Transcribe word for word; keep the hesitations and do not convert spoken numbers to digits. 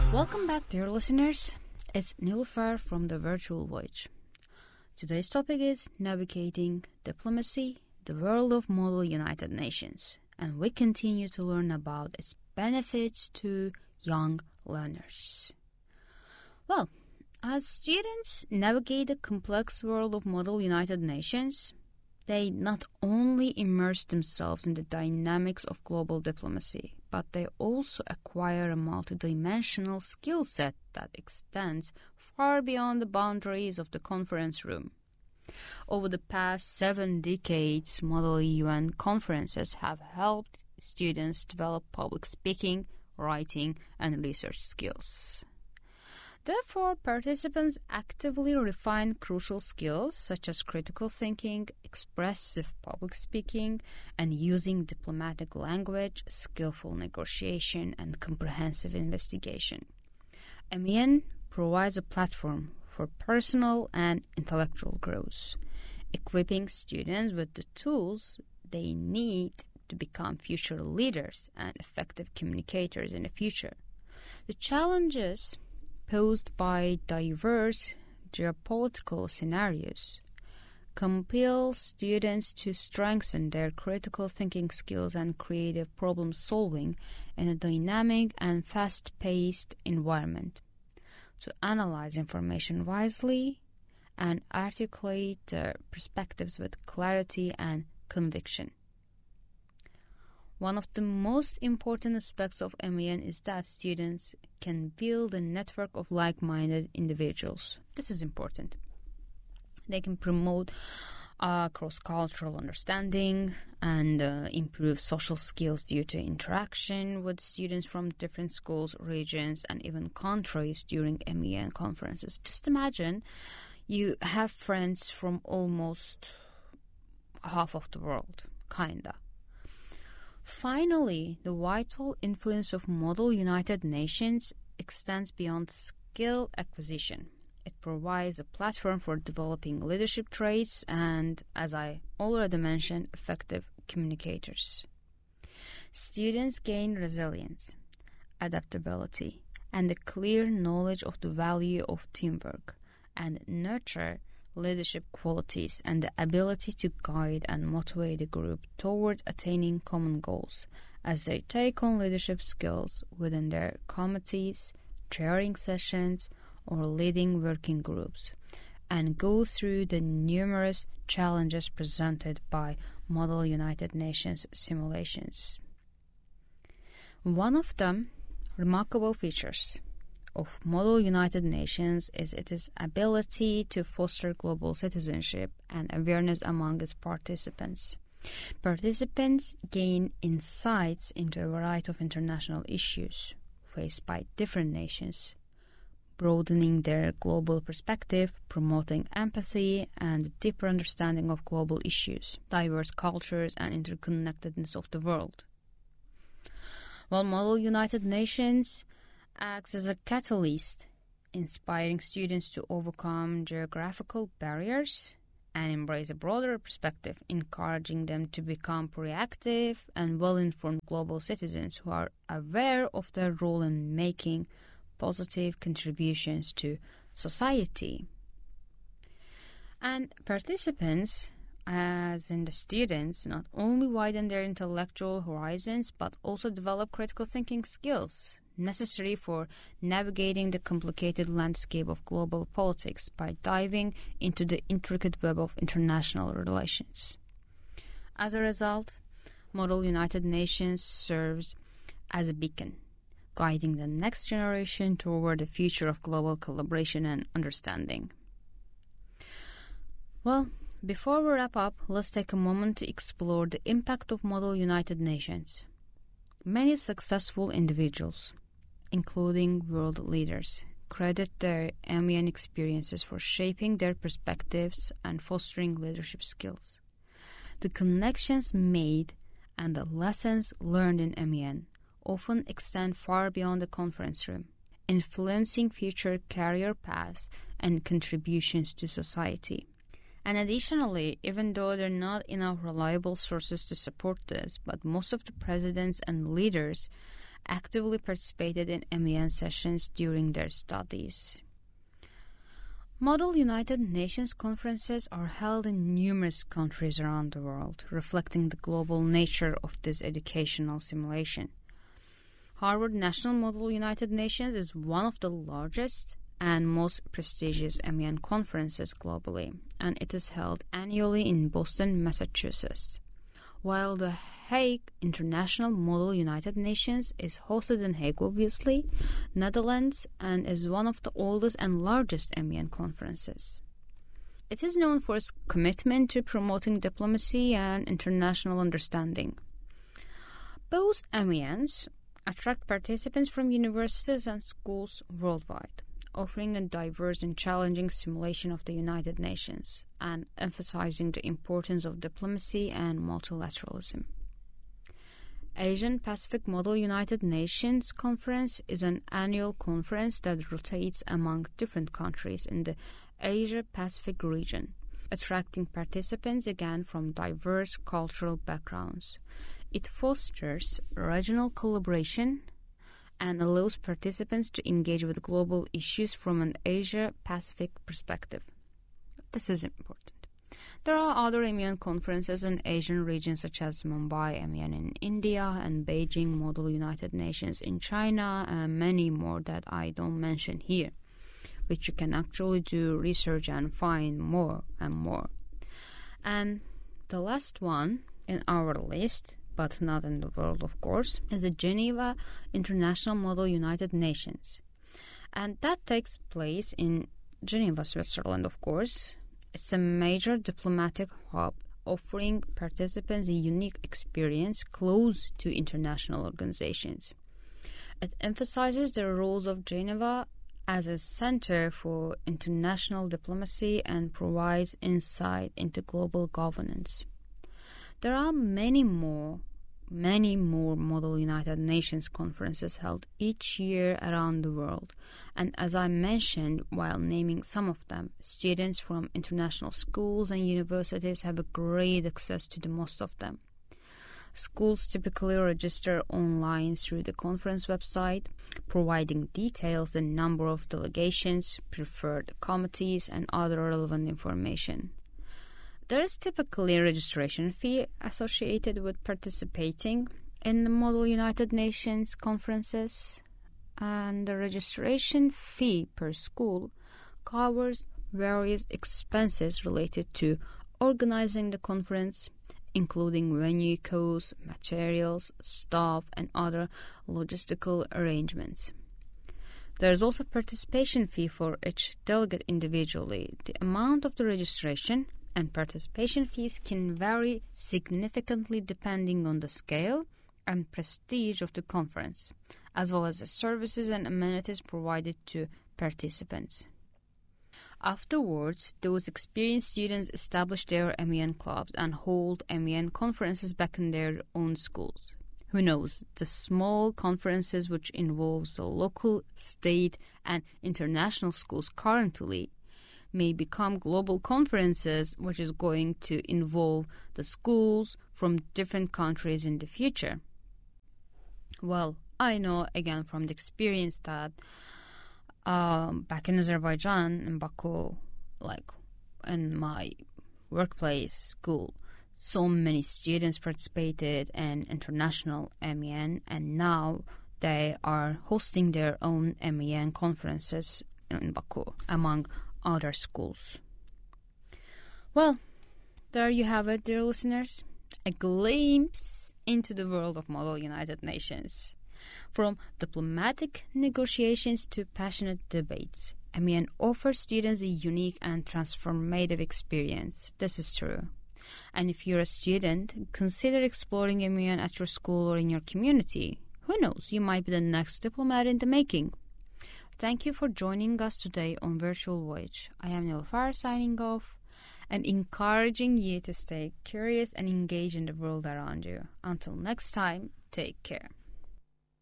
Welcome back, dear listeners. It's Nilüfer from the Virtual Voyage. Today's topic is navigating diplomacy, the world of Model United Nations, and we continue to learn about its benefits to young learners. Well, as students navigate the complex world of Model United Nations, they not only immerse themselves in the dynamics of global diplomacy, but they also acquire a multidimensional skill set that extends far beyond the boundaries of the conference room. Over the past seven decades, Model U N conferences have helped students develop public speaking, writing, and research skills. Therefore, participants actively refine crucial skills such as critical thinking, expressive public speaking, and using diplomatic language, skillful negotiation, and comprehensive investigation. M E N provides a platform for personal and intellectual growth, equipping students with the tools they need to become future leaders and effective communicators in the future. The challenges posed by diverse geopolitical scenarios compel students to strengthen their critical thinking skills and creative problem solving in a dynamic and fast-paced environment, to analyze information wisely and articulate their perspectives with clarity and conviction. One of the most important aspects of M E N is that students can build a network of like-minded individuals. This is important. They can promote uh, cross-cultural understanding and uh, improve social skills due to interaction with students from different schools, regions, and even countries during M E N conferences. Just imagine you have friends from almost half of the world, kinda. Finally, the vital influence of Model United Nations extends beyond skill acquisition. It provides a platform for developing leadership traits and, as I already mentioned, effective communicators. Students gain resilience, adaptability, and a clear knowledge of the value of teamwork, and nurture leadership qualities and the ability to guide and motivate a group toward attaining common goals as they take on leadership skills within their committees, chairing sessions, or leading working groups, and go through the numerous challenges presented by Model United Nations simulations. One of the remarkable features of Model United Nations is its ability to foster global citizenship and awareness among its participants. Participants gain insights into a variety of international issues faced by different nations, broadening their global perspective, promoting empathy and a deeper understanding of global issues, diverse cultures, and interconnectedness of the world. While Model United Nations acts as a catalyst, inspiring students to overcome geographical barriers and embrace a broader perspective, encouraging them to become proactive and well-informed global citizens who are aware of their role in making positive contributions to society. And participants, as in the students, not only widen their intellectual horizons but also develop critical thinking skills necessary for navigating the complicated landscape of global politics by diving into the intricate web of international relations. As a result, Model United Nations serves as a beacon, guiding the next generation toward the future of global collaboration and understanding. Well, before we wrap up, let's take a moment to explore the impact of Model United Nations. Many successful individuals, including world leaders, credit their M E N experiences for shaping their perspectives and fostering leadership skills. The connections made and the lessons learned in M E N often extend far beyond the conference room, influencing future career paths and contributions to society. And additionally, even though there are not enough reliable sources to support this, but most of the presidents and leaders actively participated in M E N sessions during their studies. Model United Nations conferences are held in numerous countries around the world, reflecting the global nature of this educational simulation. Harvard National Model United Nations is one of the largest and most prestigious M E N conferences globally, and it is held annually in Boston, Massachusetts. While the Hague International Model United Nations is hosted in Hague, obviously, Netherlands, and is one of the oldest and largest M E N conferences. It is known for its commitment to promoting diplomacy and international understanding. Both M E Ns attract participants from universities and schools worldwide, offering a diverse and challenging simulation of the United Nations and emphasizing the importance of diplomacy and multilateralism. Asian Pacific Model United Nations Conference is an annual conference that rotates among different countries in the Asia-Pacific region, attracting participants again from diverse cultural backgrounds. It fosters regional collaboration and allows participants to engage with global issues from an Asia-Pacific perspective. This is important. There are other M E N conferences in Asian regions such as Mumbai M E N in India and Beijing Model United Nations in China and many more that I don't mention here, which you can actually do research and find more and more. And the last one in our list, but not in the world, of course, is the Geneva International Model United Nations. And that takes place in Geneva, Switzerland, of course. It's a major diplomatic hub offering participants a unique experience close to international organizations. It emphasizes the roles of Geneva as a center for international diplomacy and provides insight into global governance. There are many more Many more Model United Nations conferences held each year around the world, and as I mentioned while naming some of them, students from international schools and universities have a great access to the most of them. Schools typically register online through the conference website, providing details and number of delegations, preferred committees, and other relevant information. There is typically a registration fee associated with participating in the Model United Nations conferences, and the registration fee per school covers various expenses related to organizing the conference, including venue costs, materials, staff, and other logistical arrangements. There is also a participation fee for each delegate individually. The amount of the registration and participation fees can vary significantly depending on the scale and prestige of the conference, as well as the services and amenities provided to participants. Afterwards, those experienced students establish their M E N clubs and hold M E N conferences back in their own schools. Who knows, the small conferences which involves the local, state, and international schools currently may become global conferences, which is going to involve the schools from different countries in the future. Well, I know again from the experience that um, back in Azerbaijan, in Baku, like in my workplace school, so many students participated in international M E N, and now they are hosting their own M E N conferences in Baku, among other schools. Well, there you have it, dear listeners. A glimpse into the world of Model United Nations. From diplomatic negotiations to passionate debates, M E N offers students a unique and transformative experience. This is true. And if you're a student, consider exploring M E N at your school or in your community. Who knows, you might be the next diplomat in the making. Thank you for joining us today on Virtual Voyage. I am Nilüfer signing off and encouraging you to stay curious and engage in the world around you. Until next time, take care.